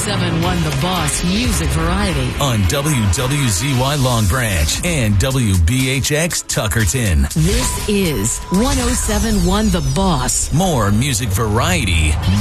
1071 The Boss Music Variety. On WWZY Long Branch and WBHX Tuckerton. This is 1071 The Boss. More music variety